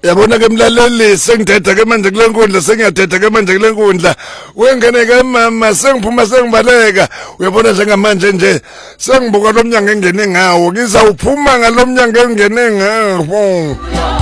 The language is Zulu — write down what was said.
Yabona ke mlaleli sengithetha ke manje kule nkundla sengiyathetha ke manje kule nkundla wengene ke mama sengiphuma sengibaleka uyabona njengamanje nje sengibuka lo mnyango engene ngawo ngizawuphuma ngalomnyango engene ngawo